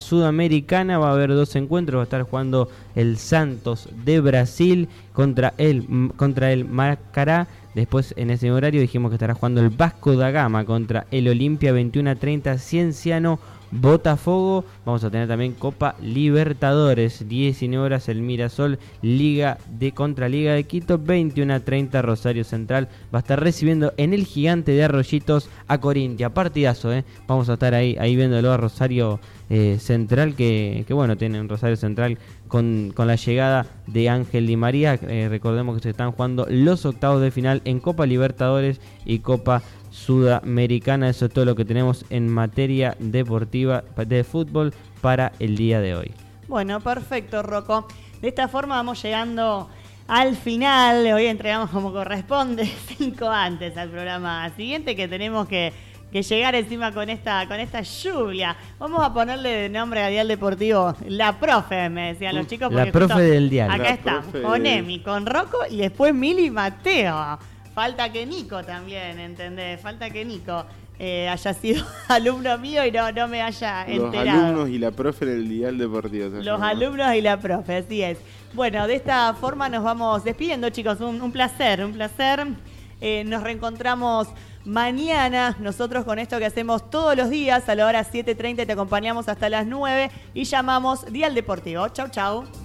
Sudamericana. Va a haber 2 encuentros. Va a estar jugando el Santos de Brasil contra el Macará. Después, en ese horario, dijimos que estará jugando el Vasco da Gama contra el Olimpia, 21:30, Cienciano Botafogo. Vamos a tener también Copa Libertadores, 19 horas el Mirasol contra Liga de Quito, 21:30 Rosario Central va a estar recibiendo en el Gigante de Arroyitos a Corintia. Partidazo, vamos a estar ahí viéndolo a Rosario Central, que bueno, tienen Rosario Central con la llegada de Ángel Di María. Recordemos que se están jugando los octavos de final en Copa Libertadores y Copa Sudamericana. Eso es todo lo que tenemos en materia deportiva de fútbol para el día de hoy. Bueno, perfecto, Rocco. De esta forma vamos llegando al final. Hoy entregamos como corresponde 5 antes al programa siguiente, que tenemos que llegar encima con esta lluvia. Vamos a ponerle de nombre a Dial Deportivo la profe, me decían los chicos. La profe del Dial. Acá está, con Emi, con Rocco y después Mili y Mateo. Falta que Nico también, ¿entendés? Falta que Nico haya sido alumno mío y no me haya enterado. Los alumnos y la profe del Dial Deportivo. Los alumnos y la profe, así es. Bueno, de esta forma nos vamos despidiendo, chicos. Un placer. Nos reencontramos mañana. Nosotros con esto que hacemos todos los días a la hora 7:30 te acompañamos hasta las 9 y llamamos Dial Deportivo. Chau, chau.